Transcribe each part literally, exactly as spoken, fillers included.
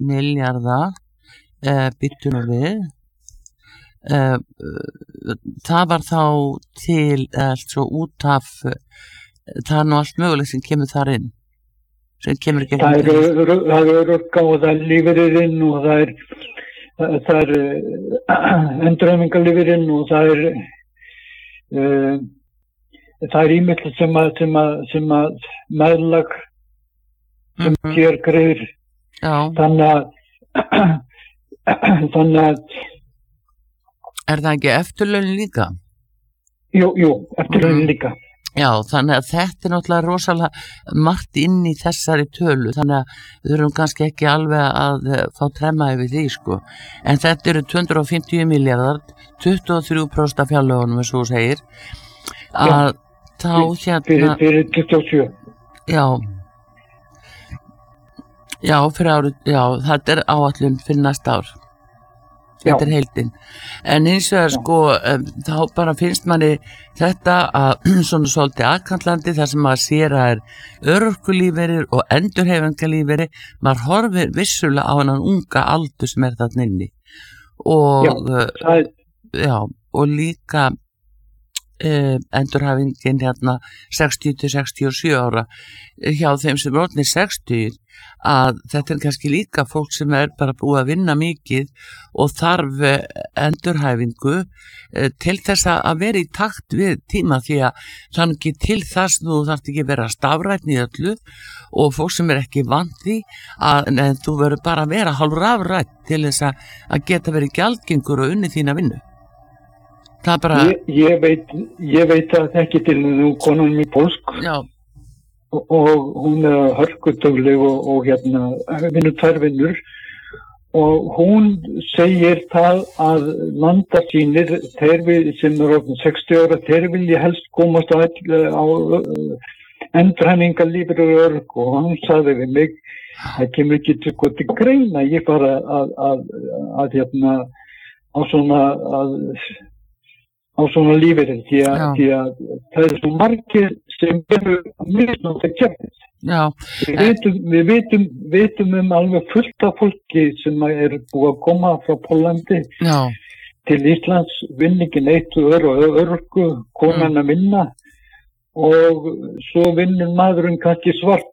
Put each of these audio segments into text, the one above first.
milljarða uh, byttu nú við uh, það var þá til allt svo út af uh, það er nú allt mögulegt sem kemur þar inn sem kemur ekki það er örorka og það er lífeyririnn og það er það er uh, endurhæfingarlífeyrinn og það er uh, það er ýmislegt sem að sem að, sem að meðlag sem mm-hmm. hér greiðir þannig að þannig að er það ekki eftirlaunin líka? Jú, jú, eftirlaunin mm-hmm. líka Já, þannig að þetta er náttúrulega rosalega margt inn í þessari tölu þannig að við þurfum kannski ekki alveg að fá tremma yfir því sko en þetta eru tvö hundruð og fimmtíu milljarðar tuttugu og þrjú prósent af fjárlögunum eins og þú segir að Já. Þá hérna fyrir, fyrir tuttugu og sjö já já fyrir árið já þetta er áætlun fyrir næsta ár þetta já. Er heildin en eins og er sko um, þá bara finnst manni þetta að svona svolítið aðkallandi þar sem maður sér að er örorkulífeyrir og endurhæfingarlífeyri maður horfir vissulega á hennan unga aldur sem er þarna inni og já, uh, já og líka Uh, endurhæfingin hérna sextíu til sextíu og sjö ára hjá þeim sem er orðnir sextíu að þetta er kannski líka fólk sem er bara búið að vinna mikið og þarf endurhæfingu uh, til þess að vera í takt við tíma því að þannig ekki til þess nú þarf ekki vera stafrænt í öllu og fólk sem er ekki vant því að en, þú verður bara að vera hálf rafrænt til þess að, að geta verið gjaldgengur og unni þína vinnu Bara... Ég, ég veit ég veit að þekki til nú konan í Pólsk og, og hún er hörkudögleg og, og hérna vinnur tvær vinnur og hún segir það að landa sínir þeir við sem eru sextíu ára þeir vilja helst komast á, á endurhæfingarlífeyri og örorku og hann sagði við mig það kemur ekki til hvað til greina ég fara að, að, að, að hérna á svona að á svona lífeyri því að, því að það er svo margir sem eru að misnota kerfið. Við vitum, við vitum, vitum um alveg fullt af fólki sem er búið að koma frá Póllandi Já. Til Íslands, vinningin eitt og örorku, konan að vinna og svo vinnur maðurinn kannski svart.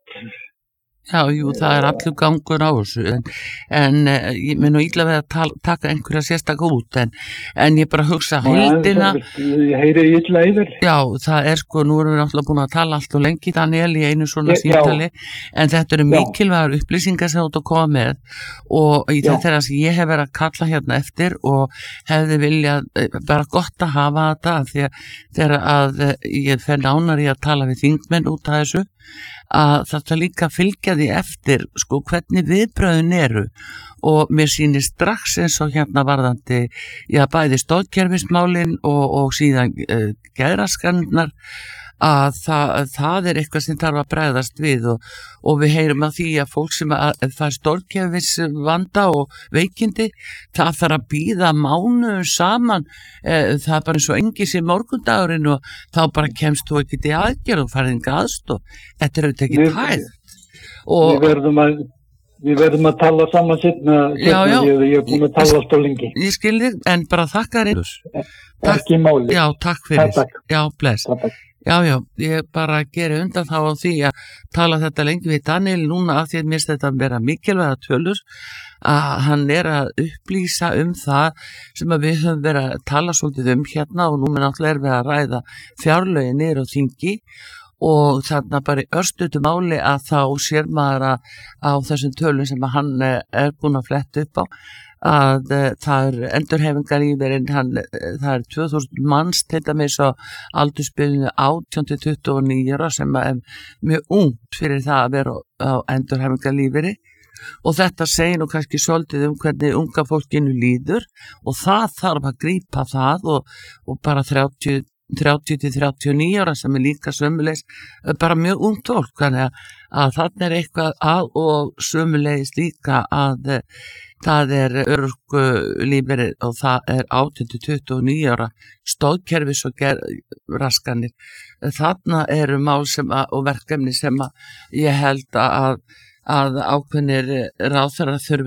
Já, jú, það er allur gangur á þessu en, en ég minn og illa við að tala, taka einhverja sérstaka út en, en ég bara hugsa heildina Ég heyri illa yfir Já, það er sko, nú erum við náttúrulega búin að tala allt og lengi Daniel í einu svona símtali en þetta eru mikilvægar upplýsingar sem þú ert að koma með og í þetta er að ég hef verið að kalla hérna eftir og hefði viljað bara gott að hafa þetta því að þegar að ég fer nánar í að tala við þingmenn út af þessu að þetta líka fylgja því eftir sko hvernig viðbröðin eru og mér sýnir strax eins og hérna varðandi já bæði stoðkerfismálin og, og síðan uh, geðraskanirnar að það, það er eitthvað sem þarf að bregðast við og, og við heyrum að því að fólk sem að, að það er stoðkerfisvanda og veikindi það þarf að bíða mánuðum saman eh, það er bara eins og engi sem morgundagurinn og þá bara kemst þú ekki til aðgerð og farið enga aðstoð þetta er auðvitað ekki hægt og við verðum að Við verðum að tala saman sitna já, já. Ég, ég er búin að tala alltaf lengi. Ég skil þig, en bara þakka þér. Ekki máli. Já, takk fyrir. Takk. Já, bless. Takk. Já, já, ég bara geri undan þá á því að tala þetta lengi við Daniel núna af því að mér þetta vera mikilvæga tölur að hann er að upplýsa um það sem að við höfum verið að tala svolítið um hérna og núna náttúrulega er við að ræða fjárlögin niður á þingi og þarna bara í örstutu máli að þá sér maður að á þessum tölum sem að hann er búin að fletta upp á að uh, það er endurhæfingarlífeyrinn hann það er tvö þúsund manns til dæmis á aldursbilinu átján til tuttugu og níu ára sem er mjög ungt fyrir það að vera á endurhæfingarlífeyri og þetta segir nú kannski svolítið um hvernig unga fólkinu líður og það þarf að grípa það og, og bara þrjátíu til þrjátíu og níu ára sem er líka sömulegis bara mjög ungt fólk þannig að, að þarna er eitthvað að og sömulegis líka að það er örorkulífeyri og það er átján til tuttugu og níu ára stoðkerfis og raskanir þarna eru mál sem að, og verkefni sem að ég held að, að ákveðnir ráðherrar þurfi